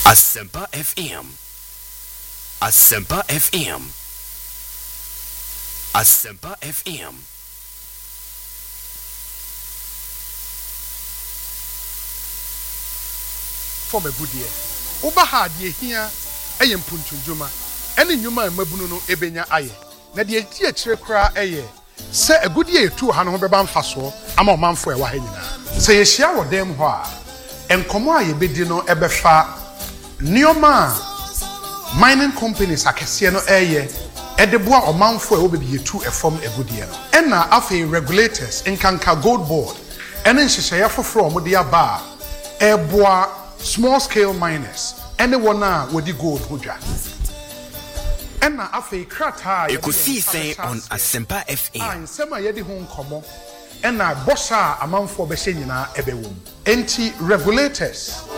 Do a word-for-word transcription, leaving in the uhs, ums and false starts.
Asempa F M. Asempa F M. Asempa F M. For a good year. Oba hard ye here, a yam punchuma. Any numa mabunu ebenya aye. Na de tie kire kra eye. Say a good year two han ho beba mfaso ama omanfo e wa ha nyina. Say ye hia wo dem ho a enkomo a ye bedi no ebefa Nioma mining companies akese no eye edeboa omanfo e obebi yetu efom egudie no ena afi regulators nkanka gold board ene nhyehyeye foforo mo de aba eboa small scale miners anyone na wodi gold hodwa ena afi krata you could see say on Asempa F M ah nsema yedi ho nkomo ena bossa amanfo be hye nyina ebewom enti regulators